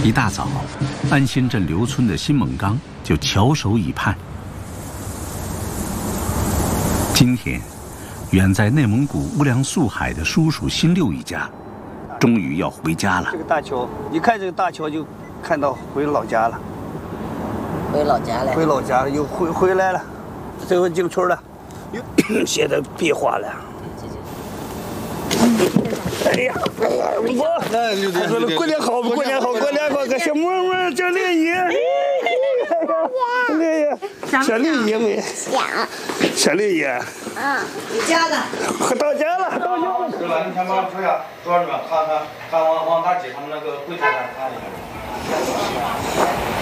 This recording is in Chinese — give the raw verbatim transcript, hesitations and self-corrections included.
一大早，安新镇刘村的辛猛刚就翘首以盼。今天，远在内蒙古乌梁素海的叔叔辛六一家，终于要回家了。 这个大桥，一看这个大桥就看到回老家了。 回老家了。 回老家了，又回回来了，这回进村了，又写的变化了。哎呀，哎呀，我那刘队，说过年好，过年好，过年好，个小馍馍叫丽姨，哎呀，小丽姨没？小丽姨。 嗯，回家了。 到家了，到家了。 对了，你先把车下坐着吧，看看看往往大街上那个柜台上看一下。